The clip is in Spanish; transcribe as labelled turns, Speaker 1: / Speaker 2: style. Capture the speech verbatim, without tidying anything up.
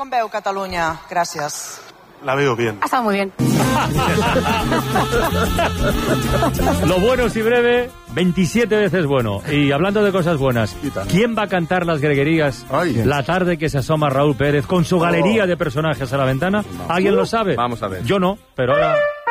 Speaker 1: Com veu Catalunya? Gràcies.
Speaker 2: La veo bien.
Speaker 3: Ha estado muy bien.
Speaker 4: Lo bueno si breve, veintisiete veces bueno. Y hablando de cosas buenas, ¿quién va a cantar las greguerías
Speaker 5: Ay.
Speaker 4: la tarde que se asoma Raúl Pérez con su galería de personajes a la ventana? ¿Alguien lo sabe?
Speaker 6: Vamos a ver.
Speaker 4: Yo no, pero ahora...